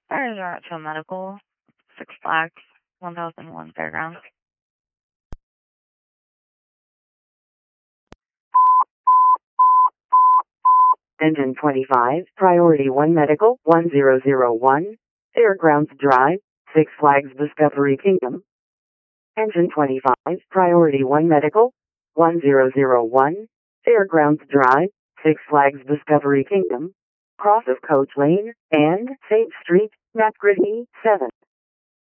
Sorry, you're at Show Medical, Six Flags, 1001 Fairgrounds. Engine 25, Priority 1 Medical, 1001, Fairgrounds Drive, Six Flags Discovery Kingdom. Engine 25, Priority 1 Medical, 1001, Fairgrounds Drive, Six Flags Discovery Kingdom. Cross of Coach Lane and Sage Street, Nat Gritty, 7.